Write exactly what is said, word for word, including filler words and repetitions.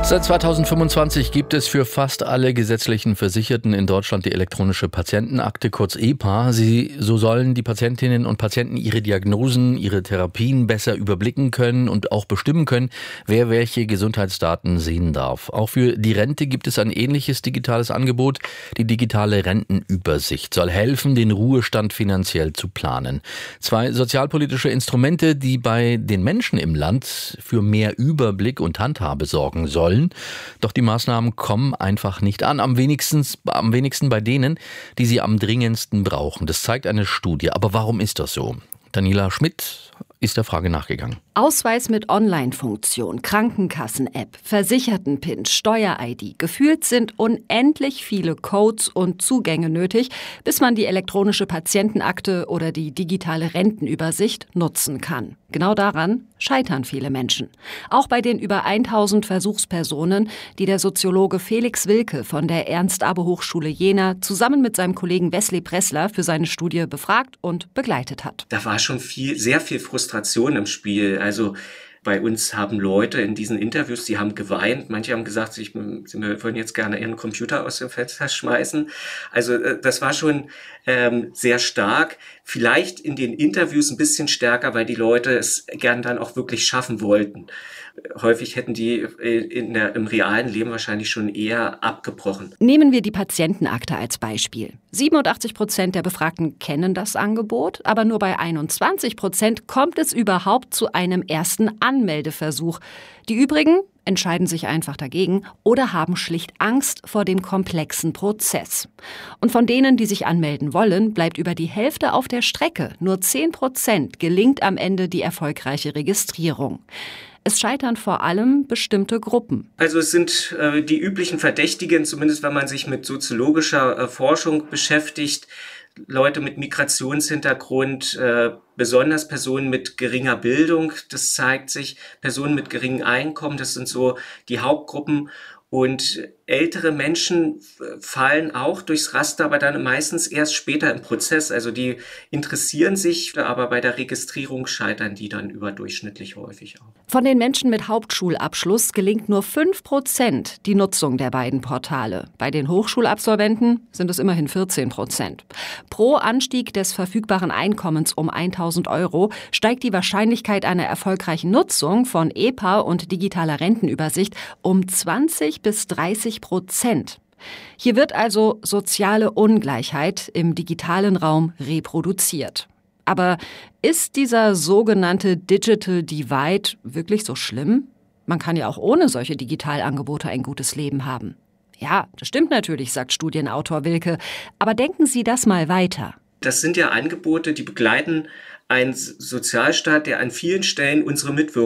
Seit zweitausendfünfundzwanzig gibt es für fast alle gesetzlichen Versicherten in Deutschland die elektronische Patientenakte, kurz E P A. Sie, so sollen die Patientinnen und Patienten ihre Diagnosen, ihre Therapien besser überblicken können und auch bestimmen können, wer welche Gesundheitsdaten sehen darf. Auch für die Rente gibt es ein ähnliches digitales Angebot. Die digitale Rentenübersicht soll helfen, den Ruhestand finanziell zu planen. Zwei sozialpolitische Instrumente, die bei den Menschen im Land für mehr Überblick und Handhabe sorgen sollen. Doch die Maßnahmen kommen einfach nicht an, am wenigsten, am wenigsten bei denen, die sie am dringendsten brauchen. Das zeigt eine Studie. Aber warum ist das so? Daniela Schmidt ist der Frage nachgegangen. Ausweis mit Online-Funktion, Krankenkassen-App, Versicherten-Pin, Steuer-I D. Gefühlt sind unendlich viele Codes und Zugänge nötig, bis man die elektronische Patientenakte oder die digitale Rentenübersicht nutzen kann. Genau daran scheitern viele Menschen. Auch bei den über tausend Versuchspersonen, die der Soziologe Felix Wilke von der Ernst-Abbe-Hochschule Jena zusammen mit seinem Kollegen Wesley Pressler für seine Studie befragt und begleitet hat. Da war schon viel, sehr viel Frustration im Spiel. Also bei uns haben Leute in diesen Interviews, die haben geweint. Manche haben gesagt, sie würden jetzt gerne ihren Computer aus dem Fenster schmeißen. Also das war schon ähm, sehr stark. Vielleicht in den Interviews ein bisschen stärker, weil die Leute es gern dann auch wirklich schaffen wollten. Häufig hätten die in der, im realen Leben wahrscheinlich schon eher abgebrochen. Nehmen wir die Patientenakte als Beispiel. siebenundachtzig Prozent der Befragten kennen das Angebot, aber nur bei einundzwanzig Prozent kommt es überhaupt zu einem ersten Anmeldeversuch. Die übrigen entscheiden sich einfach dagegen oder haben schlicht Angst vor dem komplexen Prozess. Und von denen, die sich anmelden wollen, bleibt über die Hälfte auf der Strecke. Nur zehn Prozent gelingt am Ende die erfolgreiche Registrierung. Es scheitern vor allem bestimmte Gruppen. Also es sind äh, die üblichen Verdächtigen, zumindest wenn man sich mit soziologischer äh, Forschung beschäftigt, Leute mit Migrationshintergrund, äh, besonders Personen mit geringer Bildung, das zeigt sich, Personen mit geringem Einkommen, das sind so die Hauptgruppen. Und ältere Menschen fallen auch durchs Raster, aber dann meistens erst später im Prozess. Also die interessieren sich, aber bei der Registrierung scheitern die dann überdurchschnittlich häufig auch. Von den Menschen mit Hauptschulabschluss gelingt nur fünf Prozent die Nutzung der beiden Portale. Bei den Hochschulabsolventen sind es immerhin vierzehn Prozent. Pro Anstieg des verfügbaren Einkommens um tausend Euro steigt die Wahrscheinlichkeit einer erfolgreichen Nutzung von E P A und digitaler Rentenübersicht um zwanzig bis dreißig Prozent. Hier wird also soziale Ungleichheit im digitalen Raum reproduziert. Aber ist dieser sogenannte Digital Divide wirklich so schlimm? Man kann ja auch ohne solche Digitalangebote ein gutes Leben haben. Ja, das stimmt natürlich, sagt Studienautor Wilke. Aber denken Sie das mal weiter. Das sind ja Angebote, die begleiten einen Sozialstaat, der an vielen Stellen unsere Mitwirkung